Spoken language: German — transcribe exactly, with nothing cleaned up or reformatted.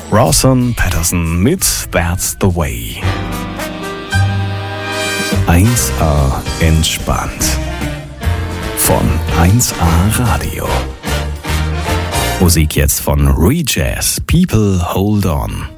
Rawson Patterson mit That's the Way. eins A entspannt. Von eins A Radio. Musik jetzt von Rejazz, People Hold On.